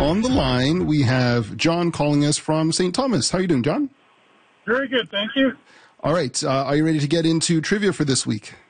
On the line, we have John calling us from St. Thomas. How are you doing, John? Very good, thank you. All right. Are you ready to get into trivia for this week?